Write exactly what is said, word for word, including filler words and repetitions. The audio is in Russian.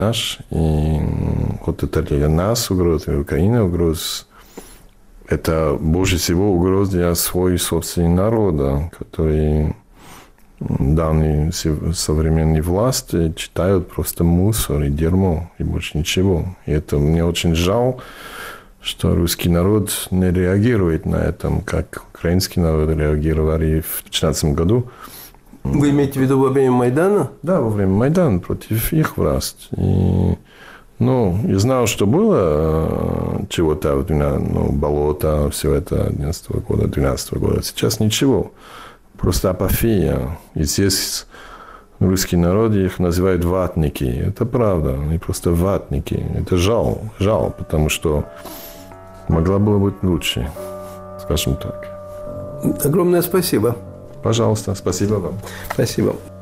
наш. И вот это для нас угроза, для Украины угроза. Это больше всего угроза для своего собственного народа, который данные современные власти читают просто мусор и дерьмо, и больше ничего. И это мне очень жаль, что русский народ не реагирует на это, как украинский народ реагировали в две тысячи четырнадцатом году. Вы имеете в виду во время Майдана? Да, во время Майдана против их власти. И, ну, я знал, что было чего-то, ну, болото, все это одиннадцатого года, двенадцатого года. Сейчас ничего. Просто апофия. И здесь русский народ их называют ватники. Это правда. Они просто ватники. Это жал. Жал, потому что могла бы быть лучше. Скажем так. Огромное спасибо. Пожалуйста. Спасибо вам. Спасибо.